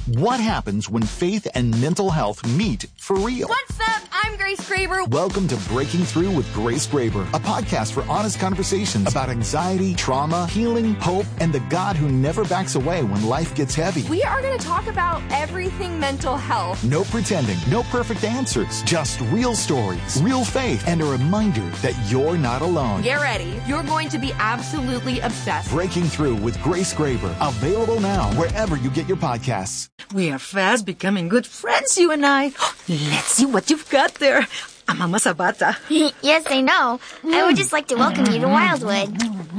What happens when faith and mental health meet for real? What's up? I'm Grace Graber. Welcome to Breaking Through with Grace Graber, a podcast for honest conversations about anxiety, trauma, healing, hope, and the God who never backs away when life gets heavy. We are going to talk about everything mental health. No pretending, no perfect answers, just real stories, real faith, and a reminder that you're not alone. Get ready. You're going to be absolutely obsessed. Breaking Through with Grace Graber, available now wherever you get your podcasts. We are fast becoming good friends, you and I. Let's see what you've got there. Mama Sabata. Yes, I know. I would just like to welcome you to Wildwood.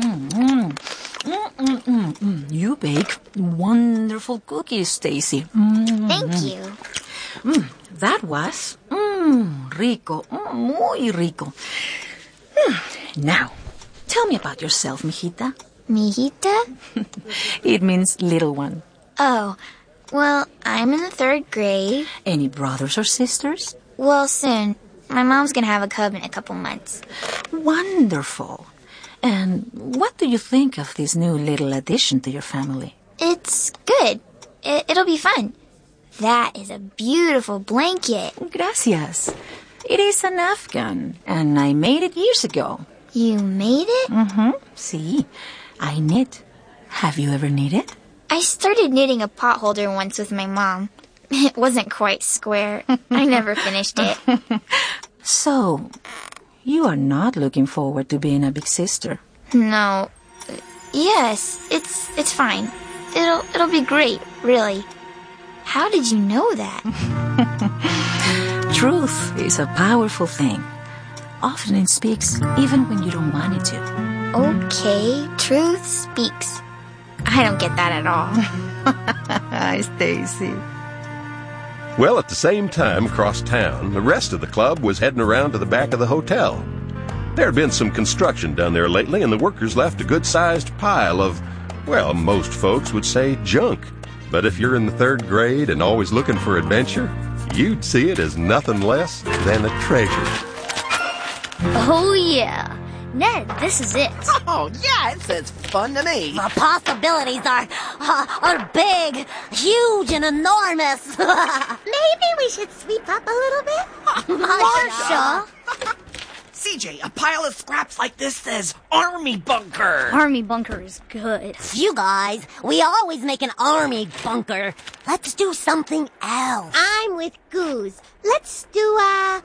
You bake wonderful cookies, Stacy. Thank you. That was rico, muy rico. Now, tell me about yourself, mijita. Mijita? It means little one. Oh, well, I'm in the 3rd grade. Any brothers or sisters? Well, soon. My mom's gonna have a cub in a couple months. Wonderful. And what do you think of this new little addition to your family? It's good. It'll be fun. That is a beautiful blanket. Gracias. It is an Afghan, and I made it years ago. You made it? See, I knit. Have you ever knitted? I started knitting a pot holder once with my mom. It wasn't quite square. I never finished it. So, you are not looking forward to being a big sister? No. Yes, it's fine. It'll be great, really. How did you know that? Truth is a powerful thing. Often it speaks even when you don't want it to. Okay, truth speaks. I don't get that at all. Hi, Stacy. Well, at the same time, across town, the rest of the club was heading around to the back of the hotel. There had been some construction done there lately, and the workers left a good-sized pile of, well, most folks would say junk. But if you're in the 3rd grade and always looking for adventure, you'd see it as nothing less than a treasure. Oh, yeah. Ned, this is it. Oh, yeah, it says fun to me. The possibilities are big, huge, and enormous. Maybe we should sweep up a little bit. Marsha! CJ, a pile of scraps like this says Army Bunker. Army bunker is good. You guys, we always make an army bunker. Let's do something else. I'm with Goose. Let's do a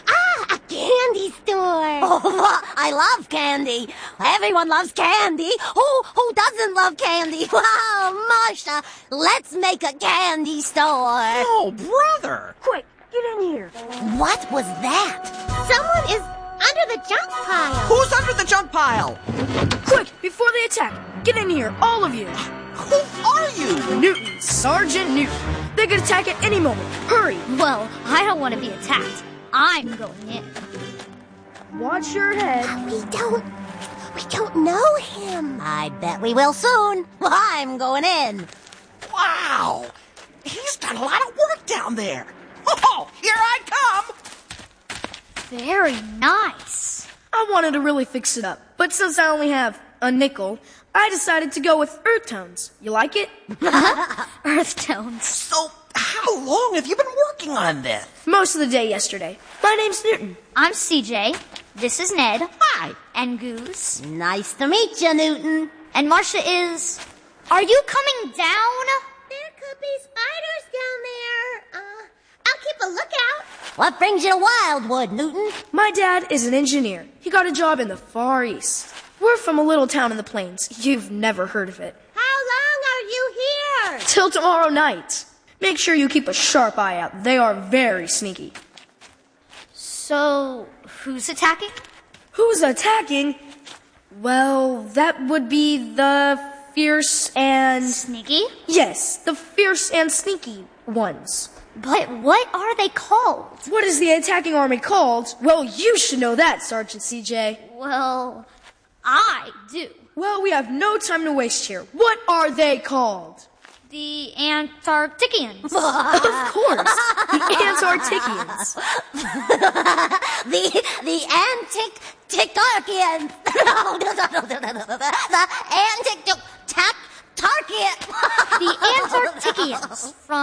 candy store. Oh, I love candy. Everyone loves candy. Who doesn't love candy? Wow, Marsha, let's make a candy store. Oh, brother. Quick, get in here. What was that? Someone is under the junk pile. Who's under the junk pile? Quick, before they attack, get in here, all of you. Who are you? Newton, Sergeant Newton. They could attack at any moment. Hurry. Well, I don't want to be attacked. I'm going in. Watch your head. We don't know him. I bet we will soon. I'm going in. Wow. He's done a lot of work down there. Oh, here I come. Very nice. I wanted to really fix it up, but since I only have a nickel, I decided to go with earth tones. You like it? Earth tones. So, how long have you been working on this? Most of the day yesterday. My name's Newton. I'm CJ. This is Ned. Hi. And Goose. Nice to meet you, Newton. And Marsha is... Are you coming down? There could be spiders down there. I'll keep a lookout. What brings you to Wildwood, Newton? My dad is an engineer. He got a job in the Far East. We're from a little town in the plains. You've never heard of it. How long are you here? Till tomorrow night. Make sure you keep a sharp eye out. They are very sneaky. So, who's attacking? Who's attacking? Well, that would be the fierce and... Sneaky? Yes, the fierce and sneaky ones. But what are they called? What is the attacking army called? Well, you should know that, Sergeant CJ. Well, I do. Well, we have no time to waste here. What are they called? The Antarcticans. Of course, the Antarcticans. the Antarcticans. The Antarcticans. The Antarcticans from